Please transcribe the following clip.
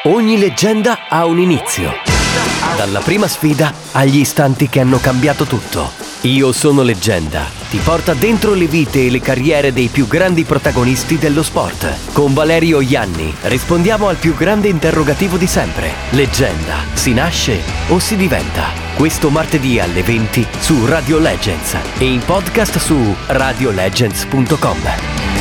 Ogni leggenda ha un inizio. Dalla prima sfida agli istanti che hanno cambiato tutto. Io sono Leggenda ti porta dentro le vite e le carriere dei più grandi protagonisti dello sport. Con Valerio Ianni rispondiamo al più grande interrogativo di sempre. Leggenda, si nasce o si diventa? Questo martedì alle 20 su Radio Legends e in podcast su radiolegends.com.